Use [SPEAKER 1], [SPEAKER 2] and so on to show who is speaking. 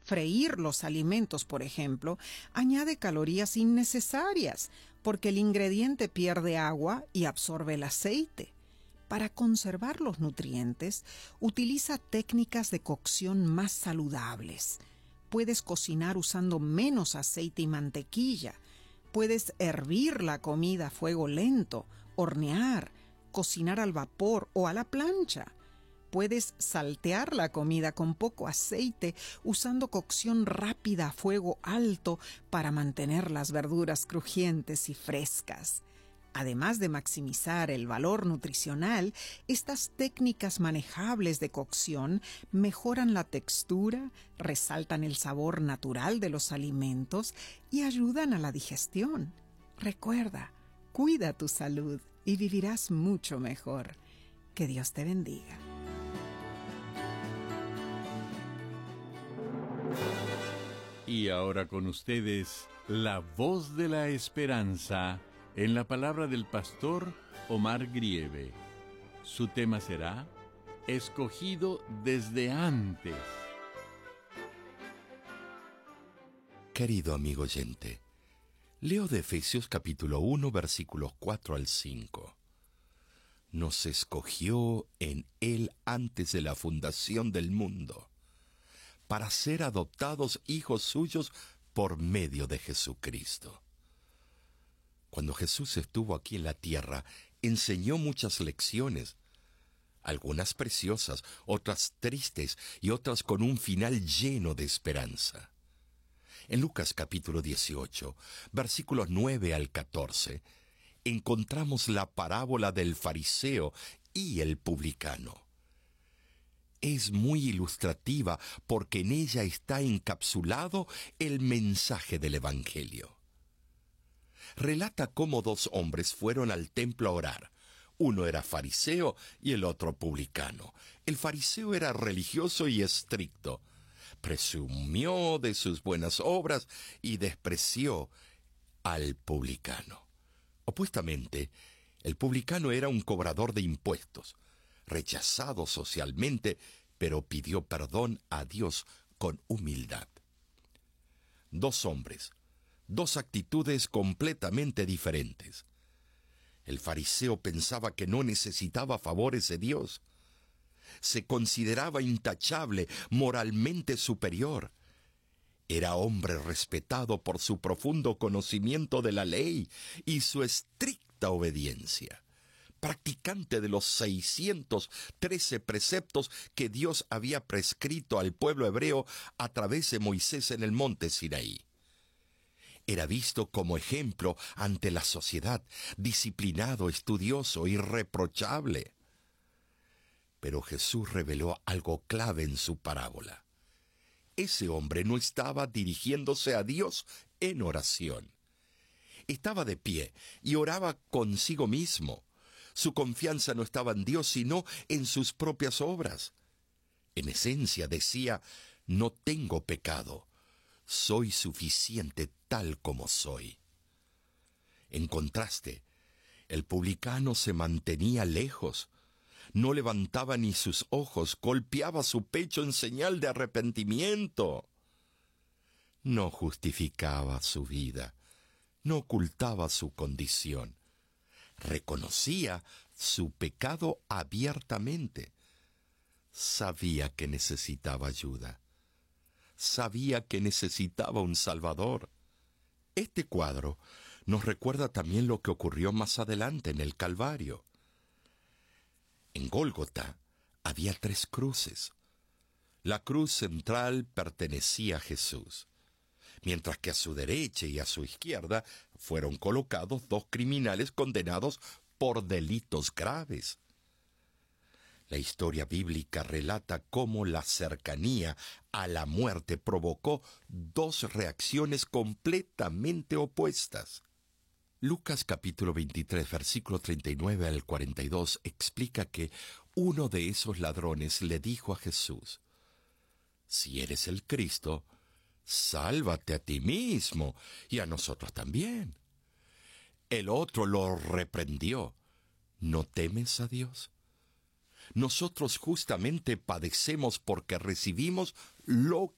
[SPEAKER 1] Freír los alimentos, por ejemplo, añade calorías innecesarias porque el ingrediente pierde agua y absorbe el aceite. Para conservar los nutrientes, utiliza técnicas de cocción más saludables. Puedes cocinar usando menos aceite y mantequilla. Puedes hervir la comida a fuego lento, hornear, cocinar al vapor o a la plancha. Puedes saltear la comida con poco aceite usando cocción rápida a fuego alto para mantener las verduras crujientes y frescas. Además de maximizar el valor nutricional, estas técnicas manejables de cocción mejoran la textura, resaltan el sabor natural de los alimentos y ayudan a la digestión. Recuerda, cuida tu salud y vivirás mucho mejor. Que Dios te bendiga.
[SPEAKER 2] Y ahora con ustedes, la voz de la esperanza, en la palabra del pastor Omar Grieve. Su tema será Escogido desde antes.
[SPEAKER 3] Querido amigo oyente, leo de Efesios capítulo 1, versículos 4 al 5. Nos escogió en Él antes de la fundación del mundo, para ser adoptados hijos suyos por medio de Jesucristo. Cuando Jesús estuvo aquí en la tierra, enseñó muchas lecciones, algunas preciosas, otras tristes y otras con un final lleno de esperanza. En Lucas capítulo 18, versículos 9 al 14, encontramos la parábola del fariseo y el publicano. Es muy ilustrativa porque en ella está encapsulado el mensaje del Evangelio. Relata cómo dos hombres fueron al templo a orar. Uno era fariseo y el otro publicano. El fariseo era religioso y estricto. Presumió de sus buenas obras y despreció al publicano. Opuestamente, el publicano era un cobrador de impuestos, rechazado socialmente, pero pidió perdón a Dios con humildad. Dos hombres, dos actitudes completamente diferentes. El fariseo pensaba que no necesitaba favores de Dios. Se consideraba intachable, moralmente superior. Era hombre respetado por su profundo conocimiento de la ley y su estricta obediencia. Practicante de los 613 preceptos que Dios había prescrito al pueblo hebreo a través de Moisés en el monte Sinaí. Era visto como ejemplo ante la sociedad, disciplinado, estudioso, irreprochable. Pero Jesús reveló algo clave en su parábola. Ese hombre no estaba dirigiéndose a Dios en oración. Estaba de pie y oraba consigo mismo. Su confianza no estaba en Dios, sino en sus propias obras. En esencia decía, no tengo pecado, soy suficiente tal como soy. En contraste, el publicano se mantenía lejos, no levantaba ni sus ojos, golpeaba su pecho en señal de arrepentimiento. No justificaba su vida, no ocultaba su condición. Reconocía su pecado abiertamente. Sabía que necesitaba ayuda. Sabía que necesitaba un Salvador. Este cuadro nos recuerda también lo que ocurrió más adelante en el Calvario. En Gólgota había 3 cruces. La cruz central pertenecía a Jesús, mientras que a su derecha y a su izquierda fueron colocados 2 criminales condenados por delitos graves. La historia bíblica relata cómo la cercanía a la muerte provocó 2 reacciones completamente opuestas. Lucas capítulo 23, versículo 39 al 42 explica que uno de esos ladrones le dijo a Jesús, «Si eres el Cristo, sálvate a ti mismo y a nosotros también». El otro lo reprendió, «¿No temes a Dios? Nosotros justamente padecemos porque recibimos lo